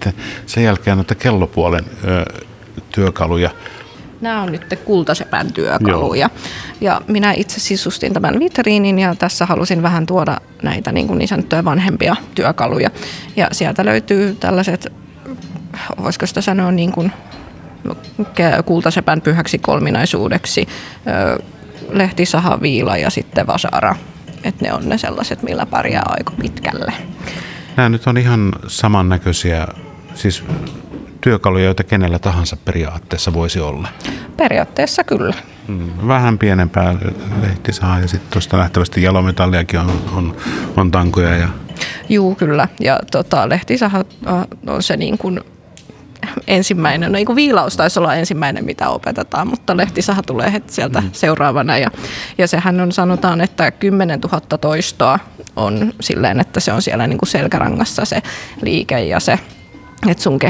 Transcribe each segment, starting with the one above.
sitten sen jälkeen noita kellopuolen työkaluja. Nämä on nyt kultasepän työkaluja. Ja minä itse sisustin tämän vitriinin ja tässä halusin vähän tuoda näitä niin sanottuja vanhempia työkaluja. Ja sieltä löytyy tällaiset, voisiko sitä sanoa niin kuin kultasepän pyhäksi kolminaisuudeksi, lehtisaha, viila ja sitten vasara. Että ne on ne sellaiset, millä pärjää aika pitkälle. Nämä nyt on ihan samannäköisiä, siis työkaluja, joita kenellä tahansa periaatteessa voisi olla. Periaatteessa kyllä. Vähän pienempää lehtisaha ja sitten tuosta nähtävästi jalometalliakin on tankoja. Juu, kyllä. Ja lehtisaha on se niin kuin ensimmäinen, niin kuin viilaus taisi olla ensimmäinen, mitä opetetaan, mutta lehtisaha tulee heti sieltä seuraavana. Ja sehän on, sanotaan, että 10 000 toistoa on silleen, että se on siellä niin kuin selkärangassa se liike ja se, että sun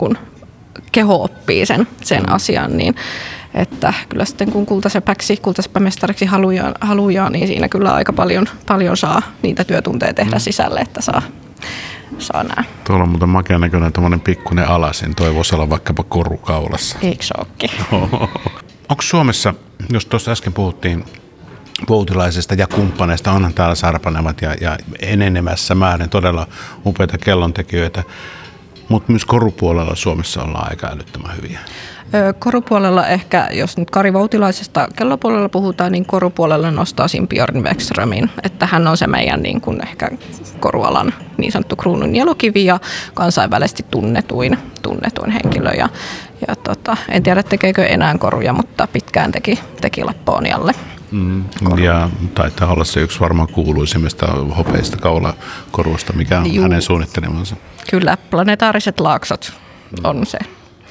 keho oppii sen asian, niin että kyllä sitten kun kultasepämestariksi haluaa, niin siinä kyllä aika paljon saa niitä työtunteja tehdä sisälle, että saa nää. Tuolla on muuten makea näköinen tämmöinen pikkuinen alasin. Toivoisi olla vaikkapa korukaulassa. Eikö se ookin? Onko Suomessa, jos tuossa äsken puhuttiin Voutilaisesta ja kumppaneista, onhan täällä Sarpanevat ja enenemässä määrin todella upeita kellontekijöitä, mutta myös korupuolella Suomessa ollaan aika älyttömän hyviä. Korupuolella ehkä, jos nyt Kari Voutilaisesta kellopuolella puhutaan, niin korupuolella nostaisin Björn Wexströmin, että hän on se meidän niin kuin ehkä korualan niin sanottu kruunun jalokivi ja kansainvälisesti tunnetuin henkilö. Ja en tiedä tekeekö enää koruja, mutta pitkään teki Lapponialle. Ja taitaa olla se yksi varmaan kuuluisimmista hopeista kaulakorusta, mikä on hänen suunnittelemansa. Kyllä, Planetaariset laaksot on se.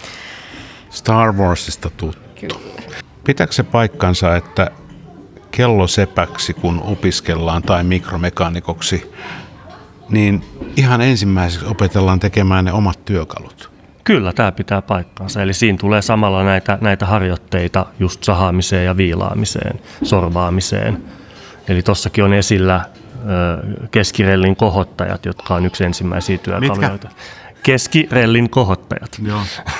Star Warsista tuttu. Kyllä. Pitääkö se paikkansa, että kellosepäksi kun opiskellaan tai mikromekaanikoksi, niin ihan ensimmäiseksi opetellaan tekemään ne omat työkalut? Kyllä, tämä pitää paikkansa. Eli siinä tulee samalla näitä harjoitteita just sahaamiseen ja viilaamiseen, sorvaamiseen. Eli tossakin on esillä keskirellin kohottajat, jotka on yksi ensimmäisiä työkaluja. Mitkä? Keskirellin kohottajat. Joo.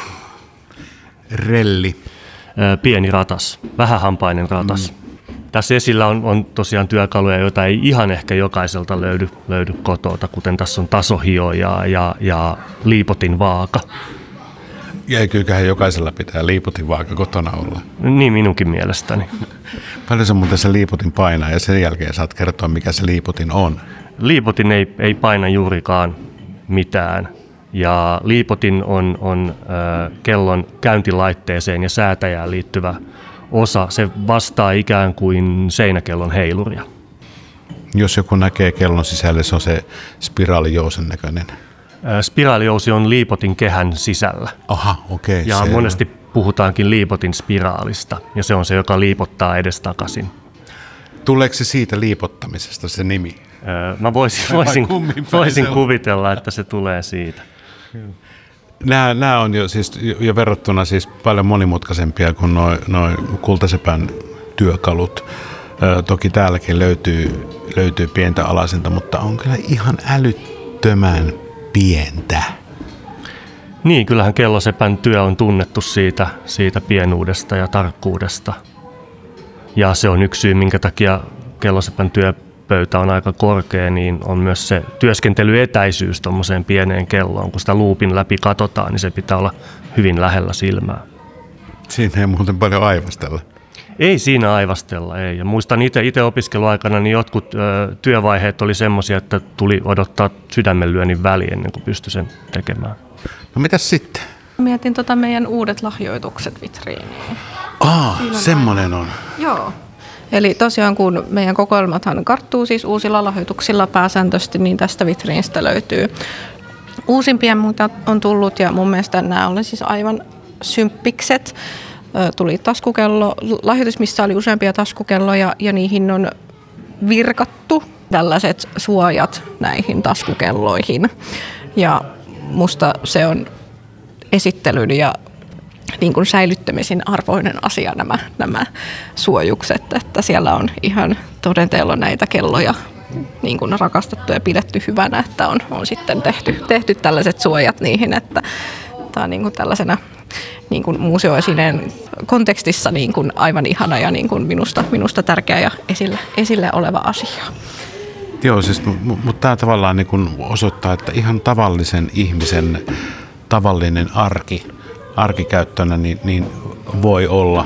Relli. Pieni ratas, vähähampainen ratas. Tässä esillä on tosiaan työkaluja, joita ei ihan ehkä jokaiselta löydy kotota, kuten tässä on tasohioja ja liipotin vaaka. Ja eiköhän jokaisella pitää liipotin vaaka kotona olla. Niin minunkin mielestäni. Paljon se muuten se liipotin painaa ja sen jälkeen saat kertoa, mikä se liipotin on. Liipotin ei paina juurikaan mitään. Ja liipotin on kellon käyntilaitteeseen ja säätäjään liittyvä osa. Se vastaa ikään kuin seinäkellon heiluria. Jos joku näkee kellon sisällä, se on se spiraalijousen näköinen. Spiraalijousi on liipotin kehän sisällä. Aha, okei. Ja monesti puhutaankin liipotin spiraalista, ja se on se, joka liipottaa edestakaisin. Tuleeko se siitä liipottamisesta se nimi? Mä voisin kuvitella, että se tulee siitä. Nämä on jo verrattuna siis paljon monimutkaisempia kuin noi kultasepän työkalut. Toki täälläkin löytyy pientä alasinta, mutta on kyllä ihan älyttömän pientä. Niin, kyllähän kellosepän työ on tunnettu siitä pienuudesta ja tarkkuudesta. Ja se on yksi syy, minkä takia kellosepän työpöytä on aika korkea, niin on myös se työskentelyetäisyys tuommoiseen pieneen kelloon. Kun sitä luupin läpi katsotaan, niin se pitää olla hyvin lähellä silmää. Siinä ei muuten paljon aivastella. Ei siinä aivastella, ei. Ja muistan itse opiskeluaikana, niin jotkut työvaiheet oli semmoisia, että tuli odottaa sydämenlyönnin väliin ennen kuin pystyi sen tekemään. No mitäs sitten? Mietin meidän uudet lahjoitukset vitriiniin. Semmoinen on. Joo. Eli tosiaan kun meidän kokoelmathan karttuu siis uusilla lahjoituksilla pääsääntöisesti, niin tästä vitriinistä löytyy uusimpia, mitä on tullut. Ja mun mielestä nämä oli siis aivan symppikset. Tuli taskukello, lahjoitus, missä oli useampia taskukelloja ja niihin on virkattu tällaiset suojat näihin taskukelloihin. Ja musta se on esittelyn ja niin kuin säilyttämisen arvoinen asia nämä suojukset, että siellä on ihan todenteella näitä kelloja niin kuin rakastettu ja pidetty hyvänä, että on sitten tehty tällaiset suojat niihin, että tämä on niin kuin tällaisena niin kuin museoesineen kontekstissa niin kuin aivan ihana ja niin kuin minusta tärkeä ja esillä oleva asia. Joo, siis, mutta tämä tavallaan niin kuin osoittaa, että ihan tavallisen ihmisen tavallinen arkikäyttönä niin voi olla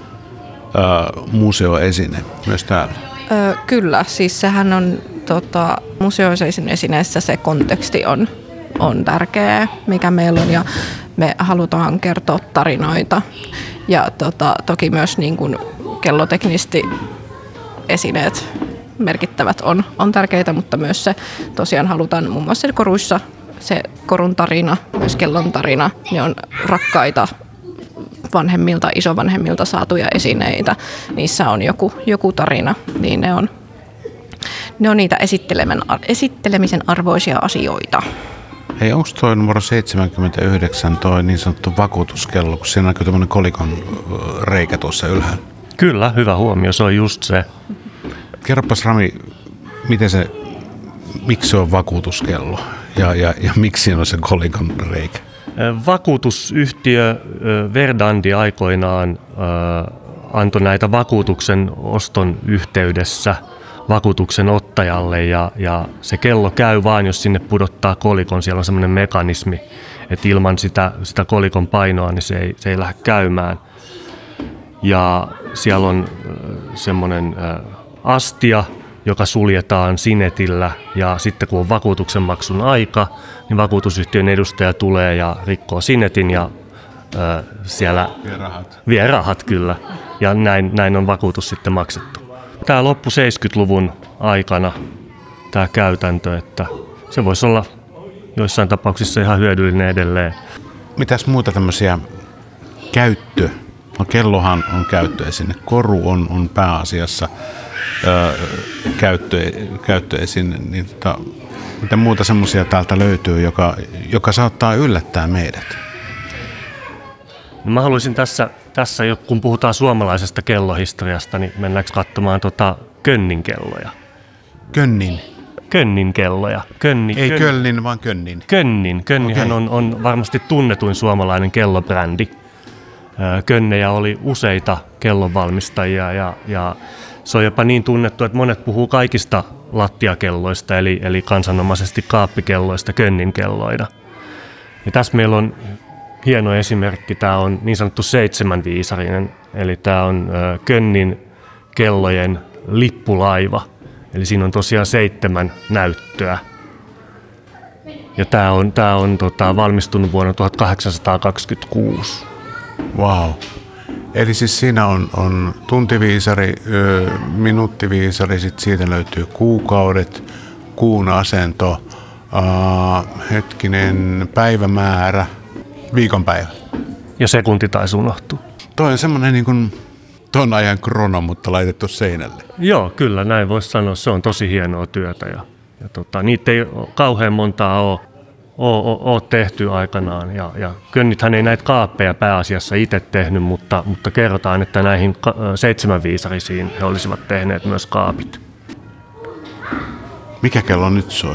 museoesine myös täällä. Kyllä, siis sehän on museoiseen esineessä se konteksti on tärkeä, mikä meillä on, ja me halutaan kertoa tarinoita. Ja toki myös niin kuin kelloteknisesti esineet merkittävät on tärkeitä, mutta myös se tosiaan halutaan muun muassa koruissa se korun tarina, myös kellon tarina, ne on rakkaita vanhemmilta, isovanhemmilta saatuja esineitä. Niissä on joku tarina, niin ne on niitä esittelemisen arvoisia asioita. Hei, onko toi numero 79 toi niin sanottu vakuutuskello, kun siinä näkyy tämmöinen kolikon reikä tuossa ylhäällä? Kyllä, hyvä huomio, se on just se. Kerropas Rami, miksi se on vakuutuskello ja miksi siinä on se kolikon reikä? Vakuutusyhtiö Verdandi aikoinaan antoi näitä vakuutuksen oston yhteydessä vakuutuksen ottajalle ja se kello käy vain, jos sinne pudottaa kolikon. Siellä on semmoinen mekanismi, että ilman sitä kolikon painoa niin se ei lähde käymään. Ja siellä on semmoinen astia, joka suljetaan sinetillä, ja sitten kun on vakuutuksen maksun aika, niin vakuutusyhtiön edustaja tulee ja rikkoo sinetin ja siellä vie rahat kyllä. Ja näin on vakuutus sitten maksettu. Tämä loppui 70-luvun aikana tämä käytäntö, että se voisi olla joissain tapauksissa ihan hyödyllinen edelleen. Mitäs muuta tämmöisiä kellohan on käyttöesine, koru on pääasiassa käyttöesine, niin mitä muuta semmoisia täältä löytyy, joka saattaa yllättää meidät? No mä haluaisin tässä, kun puhutaan suomalaisesta kellohistoriasta, niin mennäänkö katsomaan Könnin kelloja? Könnin kelloja. Ei Kölnin, vaan Könnin. Könnihän on varmasti tunnetuin suomalainen kellobrändi. Könnejä oli useita kellonvalmistajia ja se on jopa niin tunnettu, että monet puhuu kaikista lattiakelloista eli kansanomaisesti kaappikelloista Könnin kelloina. Ja tässä meillä on hieno esimerkki, tämä on niin sanottu 7-viisarinen, eli tämä on Könnin kellojen lippulaiva, eli siinä on tosiaan 7 näyttöä. Ja tämä on valmistunut vuonna 1826. Wow. Eli siis siinä on tuntiviisari, minuuttiviisari, sitten siitä löytyy kuukaudet, kuun asento, päivämäärä, viikonpäivä. Ja sekunti taisi unohtua. Toi on semmoinen niin kuin ton ajan krono, mutta laitettu seinälle. Joo, kyllä näin voisi sanoa. Se on tosi hienoa työtä ja niitä ei kauhean montaa ole tehty aikanaan. Ja Könnithän ei näitä kaappeja pääasiassa itse tehnyt, mutta kerrotaan, että näihin 7-viisarisiin he olisivat tehneet myös kaapit. Mikä kello nyt soi?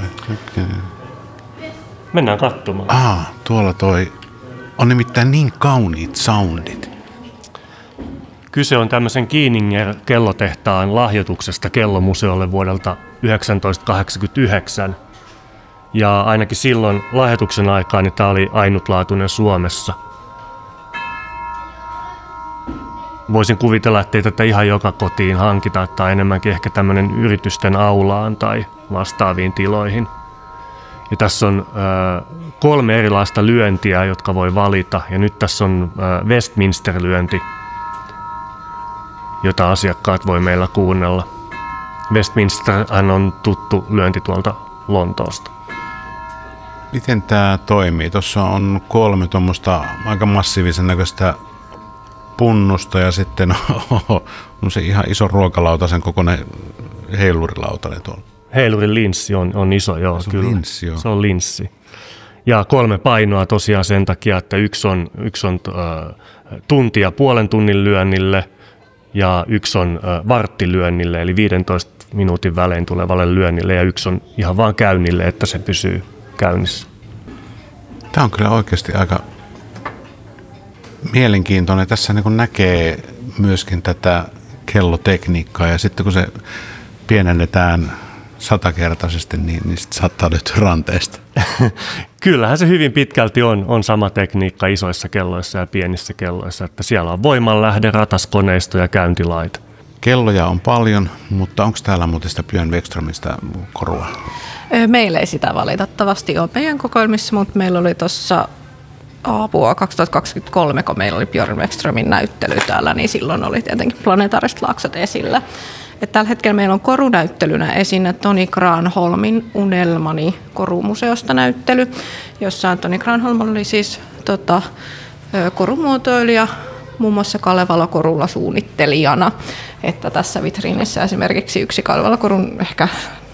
Mennään katsomaan. Tuolla toi on nimittäin niin kauniit soundit. Kyse on tämmöisen Kiininger-kellotehtaan lahjoituksesta kellomuseolle vuodelta 1989. Ja ainakin silloin lahjoituksen aikaan niin tämä oli ainutlaatuinen Suomessa. Voisin kuvitella, ettei tätä ihan joka kotiin hankita, tai enemmänkin ehkä tämmöinen yritysten aulaan tai vastaaviin tiloihin. Ja tässä on 3 erilaista lyöntiä, jotka voi valita. Ja nyt tässä on Westminster-lyönti, jota asiakkaat voi meillä kuunnella. Westminsterhän on tuttu lyönti tuolta Lontoosta. Miten tämä toimii? Tuossa on 3 tuommoista aika massiivisen näköistä punnusta ja sitten on se ihan iso ruokalautasen kokoinen heilurilautanen tuolla. Heilurin linssi on iso, joo. Se on kyllä. linssi, joo. Se on linssi. Ja 3 painoa tosiaan sen takia, että yksi on tuntia puolen tunnin lyönnille ja yksi on varttilyönnille, eli 15 minuutin välein tulevalle lyönnille ja yksi on ihan vaan käynnille, että se pysyy käynnissä. Tämä on kyllä oikeasti aika mielenkiintoinen. Tässä niin kuin näkee myöskin tätä kellotekniikkaa ja sitten kun se pienennetään 100-kertaisesti, niin sitten saattaa löytyä ranteesta. Kyllähän se hyvin pitkälti on sama tekniikka isoissa kelloissa ja pienissä kelloissa, että siellä on voimanlähde, rataskoneisto ja käyntilaite. Kelloja on paljon, mutta onko täällä muuten sitä Björn Wexströmistä korua? Meillä ei sitä valitettavasti ole meidän kokoelmissa, mutta meillä oli tuossa 2023, kun meillä oli Björn Wexströmin näyttely täällä, niin silloin oli tietenkin planetaariset laaksot esillä. Et tällä hetkellä meillä on korunäyttelynä esine Tony Granholmin Unelmani korumuseosta näyttely, jossa Tony Granholm oli siis korumuotoilija, muun muassa Kalevala-korulla suunnittelijana. Että tässä vitriinissä esimerkiksi yksi Kalevala-korun ehkä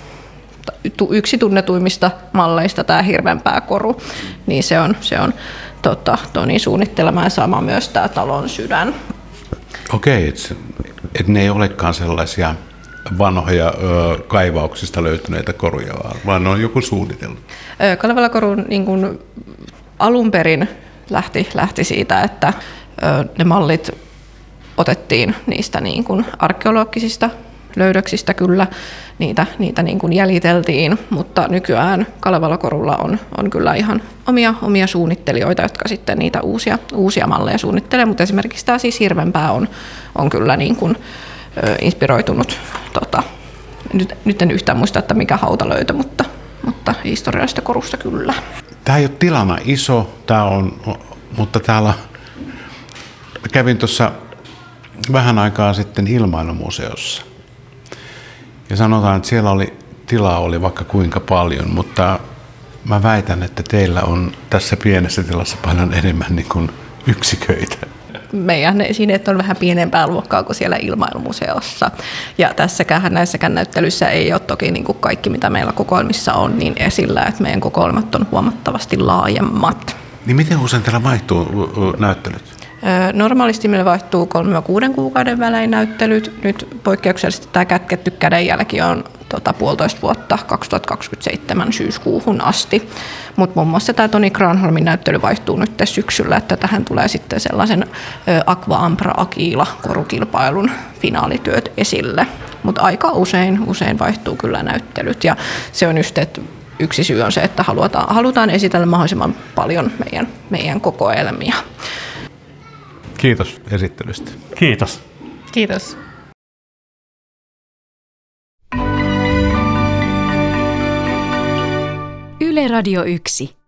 yksi tunnetuimmista malleista, tämä hirvenpääkoru, niin se on Toni suunnittelema ja sama myös tämä talon sydän. Okei, että ne ei olekaan sellaisia vanhoja kaivauksista löytyneitä koruja, vaan ne on joku suunnitellut. Kalevala-koru niin kuin alun perin lähti siitä, että ne mallit otettiin niistä niin kuin arkeologisista löydöksistä kyllä, niitä niin kuin jäljiteltiin, mutta nykyään Kalevala-korulla on kyllä ihan omia suunnittelijoita, jotka sitten niitä uusia malleja suunnittelee, mutta esimerkiksi tämä siis hirvenpää on kyllä niin kuin inspiroitunut, nyt en yhtään muista, että mikä hautalöytö, mutta historiallisesta korusta kyllä. Tämä ei ole tilana iso, mutta täällä kävin tuossa vähän aikaa sitten ilmailumuseossa. Ja sanotaan, että siellä tilaa oli vaikka kuinka paljon, mutta mä väitän, että teillä on tässä pienessä tilassa paljon enemmän niin kuin yksiköitä. Meidän esineet on vähän pienempää luokkaa kuin siellä ilmailumuseossa. Ja näissäkään näyttelyissä ei ole toki niin kuin kaikki, mitä meillä kokoelmissa on, niin esillä, että meidän kokoelmat on huomattavasti laajemmat. Niin miten usein teillä vaihtuu näyttelyt? Normaalisti meillä vaihtuu 3-6 kuukauden välein näyttelyt. Nyt poikkeuksellisesti tämä kätketty kädenjälki on 1,5 vuotta 2027 syyskuuhun asti. Mutta muun muassa tämä Tony Granholmin näyttely vaihtuu nyt syksyllä, että tähän tulee sitten sellaisen Aqua Ampra Aquila korukilpailun finaalityöt esille. Mutta aika usein vaihtuu kyllä näyttelyt ja se on just, että yksi syy on se, että halutaan esitellä mahdollisimman paljon meidän kokoelmia. Kiitos esittelystä. Kiitos. Kiitos. Yle Radio 1.